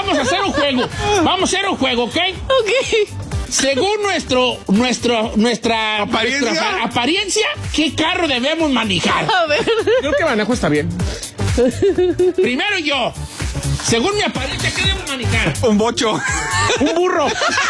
vamos a hacer un juego. ¿Ok? Ok. Según nuestra apariencia, ¿qué carro debemos manejar? A ver. Creo que manejo está bien. Primero yo. Según mi apariencia, ¿qué debemos manejar? Un bocho. Un burro.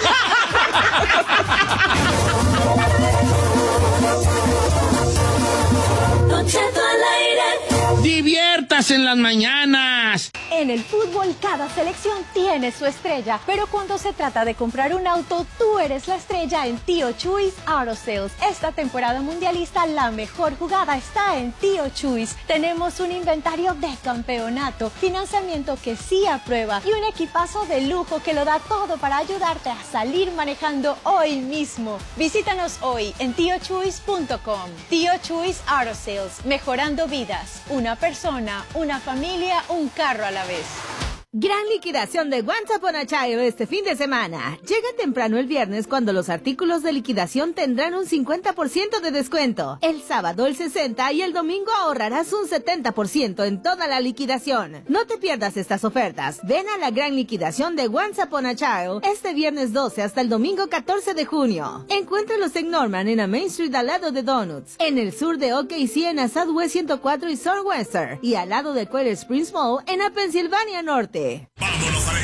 Don Cheto al aire. Diviértase en las mañanas. En el fútbol, cada selección tiene su estrella, pero cuando se trata de comprar un auto, tú eres la estrella en Tío Chuys Auto Sales. Esta temporada mundialista, la mejor jugada está en Tío Chuys. Tenemos un inventario de campeonato, financiamiento que sí aprueba y un equipazo de lujo que lo da todo para ayudarte a salir manejando hoy mismo. Visítanos hoy en tiochuys.com. Tío Chuys Auto Sales, mejorando vidas. Una persona, una familia, un carro a la vez. Gran liquidación de Once Upon a Child este fin de semana. Llega temprano el viernes cuando los artículos de liquidación tendrán un 50% de descuento. El sábado el 60% y el domingo ahorrarás un 70% en toda la liquidación. No te pierdas estas ofertas. Ven a la gran liquidación de Once Upon a Child este viernes 12 hasta el domingo 14 de junio. Encuéntralos en Norman en la Main Street al lado de Donuts. En el sur de OKC en la Southwest 104 y Southwestern. Y al lado de Coral Springs Mall en la Pensilvania Norte. Vámonos al